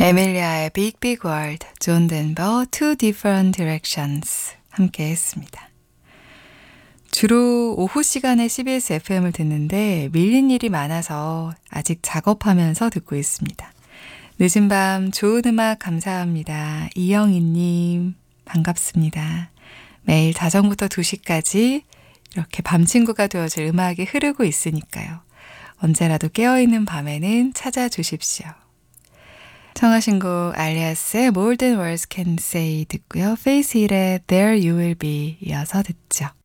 에밀리아의 Big Big World, 존 덴버, Two Different Directions 함께 했습니다. 주로 오후 시간에 CBS FM을 듣는데 밀린 일이 많아서 아직 작업하면서 듣고 있습니다. 늦은 밤 좋은 음악 감사합니다. 이영희님 반갑습니다. 매일 자정부터 2시까지 이렇게 밤 친구가 되어줄 음악이 흐르고 있으니까요. 언제라도 깨어있는 밤에는 찾아주십시오. 청하신 곡 알리아스의 More Than Words Can Say 듣고요. Face It의 There You Will Be 이어서 듣죠.